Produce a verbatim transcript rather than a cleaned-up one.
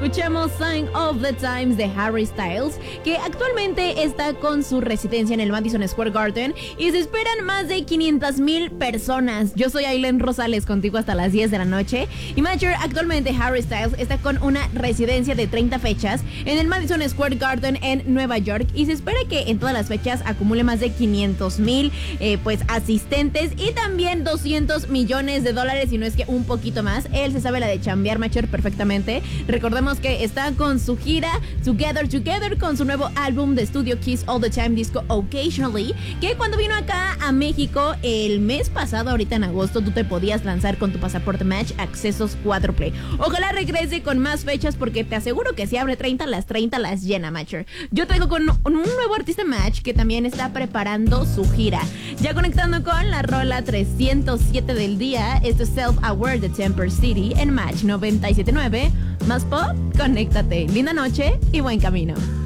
Escuchamos Sign of the Times de Harry Styles, que actualmente está con su residencia en el Madison Square Garden y se esperan más de quinientas mil personas. Yo soy Aileen Rosales, contigo hasta las diez de la noche. Y Major, actualmente Harry Styles está con una residencia de treinta fechas en el Madison Square Garden en Nueva York y se espera que en todas las fechas acumule más de quinientos mil eh, pues asistentes y también doscientos millones de dólares, si no es que un poquito más. Él se sabe la de chambear, Major, perfectamente. Recordemos que está con su gira Together Together con su nuevo álbum de estudio Kiss All the Time Disco Occasionally, que cuando vino acá a México el mes pasado, ahorita en agosto, tú te podías lanzar con tu pasaporte Match accesos cuatro Play. Ojalá regrese con más fechas porque te aseguro que si abre treinta, las treinta las llena, Matcher. Yo traigo con un nuevo artista Match que también está preparando su gira. Ya conectando con la rola trescientos siete del día, esto es Self Aware de Temper City en Match noventa y siete punto nueve. Más pop, conéctate. Linda noche y buen camino.